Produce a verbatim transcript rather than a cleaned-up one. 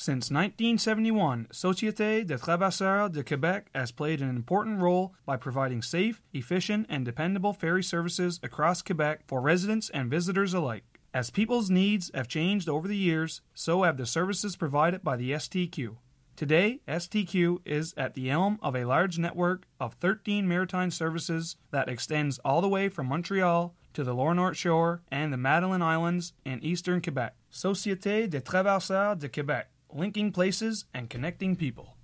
Since nineteen seventy-one, Société des Traversiers de Québec has played an important role by providing safe, efficient, and dependable ferry services across Quebec for residents and visitors alike. As people's needs have changed over the years, so have the services provided by the S T Q. Today, S T Q is at the helm of a large network of thirteen maritime services that extends all the way from Montreal to the Lower North Shore and the Madeline Islands in eastern Quebec. Société des Traversiers de Québec, linking places and connecting people.